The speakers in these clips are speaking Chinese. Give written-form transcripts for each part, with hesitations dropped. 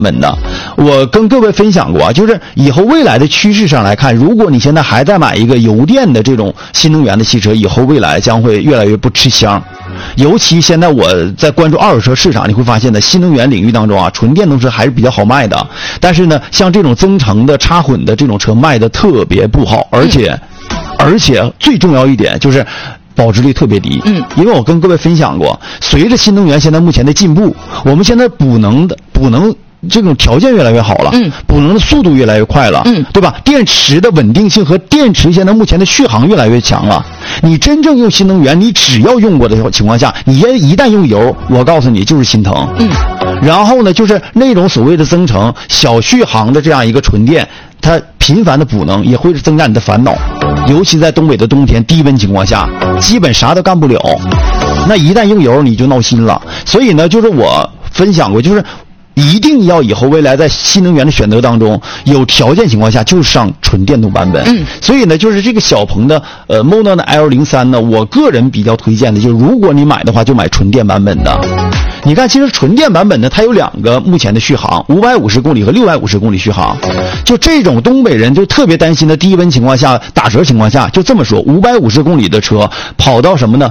本的。我跟各位分享过啊，就是以后未来的趋势上来看，如果你现在还在买一个油电的这种新能源的汽车，以后未来将会越来越不吃香。尤其现在我在关注二手车市场，你会发现在新能源领域当中啊，纯电动车还是比较好卖的，但是呢，像这种增程的插混的这种车卖的特别不好，而且最重要一点就是保值率特别低。因为我跟各位分享过，随着新能源现在目前的进步，我们现在补能这种条件越来越好了，补能的速度越来越快了，对吧？电池的稳定性和电池现在目前的续航越来越强了。你真正用新能源，你只要用过的情况下，你一旦用油，我告诉你就是心疼。然后呢，就是那种所谓的增程、小续航的这样一个纯电，它频繁的补能也会增加你的烦恼，尤其在东北的冬天低温情况下，基本啥都干不了。那一旦用油，你就闹心了。所以呢，就是我分享过，就是一定要以后未来在新能源的选择当中，有条件情况下就上纯电动版本。所以呢，就是这个小鹏的Mona 的 L03 呢，我个人比较推荐的就是，如果你买的话，就买纯电版本的。你看，其实纯电版本呢，它有2个目前的续航，550公里和650公里续航。就这种东北人就特别担心的低温情况下、打折情况下，就这么说，550公里的车跑到什么呢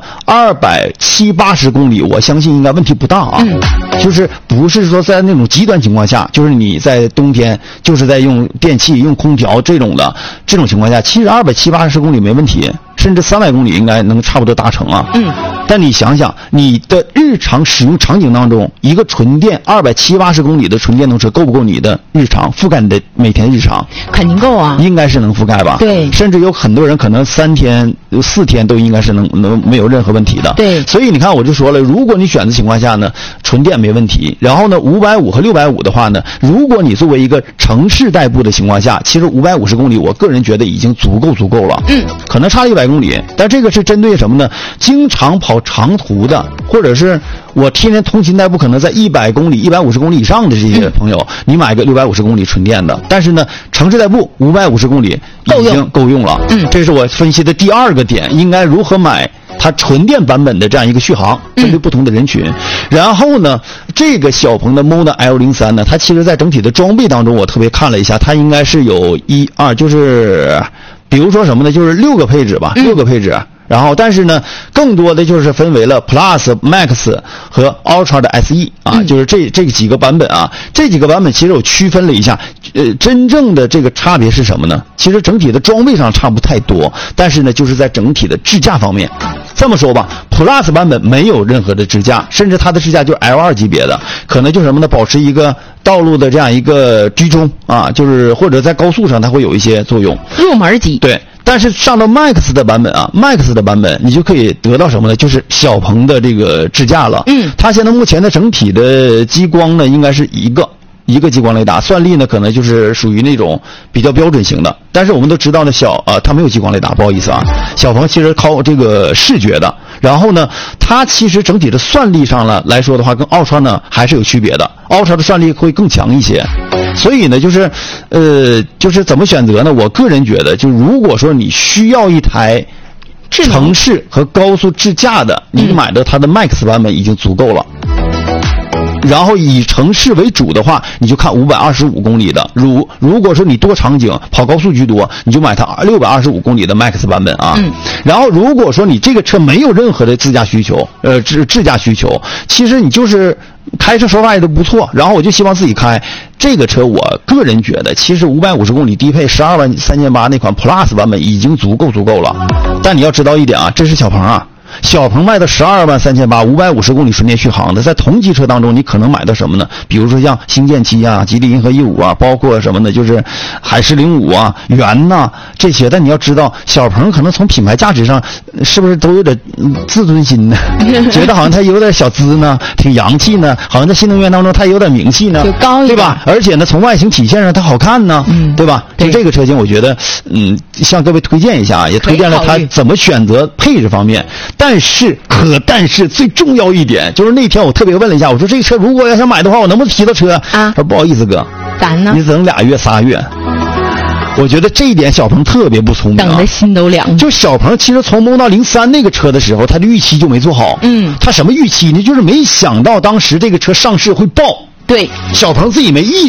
？270-80公里，我相信应该问题不大啊。就是不是说在那种极端情况下，就是你在冬天就是在用电器、用空调这种情况下，其实270-80公里没问题。甚至300公里应该能差不多达成啊。但你想想，你的日常使用场景当中，一个纯电270-80公里的纯电动车够不够你的日常覆盖你的每天日常？肯定够啊，应该是能覆盖吧？对，甚至有很多人可能3天、4天都应该是能没有任何问题的。对，所以你看，我就说了，如果你选择情况下呢，纯电没问题。然后呢，550和650的话呢，如果你作为一个城市代步的情况下，其实550公里，我个人觉得已经足够了。可能差了100公里，但这个是针对什么呢？经常跑长途的，或者是我天天通勤代步，可能在100公里、150公里以上的这些朋友，你买个650公里纯电的，但是呢，城市代步550公里已经够用了。这是我分析的第2个点，应该如何买它纯电版本的这样一个续航，针对不同的人群。然后呢，这个小鹏的 Mona L03 呢，它其实在整体的装备当中，我特别看了一下，它应该是有就是比如说什么呢？就是6个配置吧，6个配置。然后，但是呢，更多的就是分为了 Plus、Max 和 Ultra 的 SE 啊，就是这几个版本啊。这几个版本其实我区分了一下，真正的这个差别是什么呢？其实整体的装备上差不太多，但是呢，就是在整体的智驾方面。这么说吧 ，Plus 版本没有任何的智驾，甚至它的智驾就是 L2 级别的，可能就什么呢？保持一个道路的这样一个居中啊，就是或者在高速上它会有一些作用。入门级。对。但是上到 Max 的版本啊 ，Max 的版本你就可以得到什么呢？就是小鹏的这个智驾了。它现在目前的整体的激光呢，应该是一个激光雷达，算力呢可能就是属于那种比较标准型的。但是我们都知道呢，它没有激光雷达，不好意思啊。小鹏其实靠这个视觉的。然后呢，它其实整体的算力上来说的话，跟Ultra呢还是有区别的。Ultra 的算力会更强一些。所以呢，就是怎么选择呢？我个人觉得，就如果说你需要一台城市和高速智驾的，你买的它的 Max 版本已经足够了。然后以城市为主的话，你就看525公里的。如果说你多场景跑高速居多，你就买它625公里的 Max 版本啊。然后如果说你这个车没有任何的自驾需求，智驾需求，其实你就是开车说话也都不错。然后我就希望自己开这个车，我个人觉得，其实550公里低配123800那款 Plus 版本已经足够了。但你要知道一点啊，这是小鹏啊。小鹏卖的123800，550公里纯电续航的，在同级车当中，你可能买到什么呢？比如说像星舰7啊、吉利银河E5啊，包括什么呢？就是海狮05啊、元呐这些。但你要知道，小鹏可能从品牌价值上，是不是都有点自尊心呢？觉得好像它有点小资呢，挺洋气呢，好像在新能源当中它有点名气呢，就高一点，对吧？而且呢，从外形体现上它好看呢，对吧？就这个车型，我觉得，向各位推荐一下，也推荐了它怎么选择配置方面。但是最重要一点就是那天我特别问了一下，我说这个车如果要想买的话，我能不能提到车啊？他说不好意思哥，咋呢？你等2月3月。我觉得这一点小鹏特别不聪明，等的心都凉。就小鹏其实从 Mona 03那个车的时候，他的预期就没做好。他什么预期呢？就是没想到当时这个车上市会爆。 对， 小鹏自己没意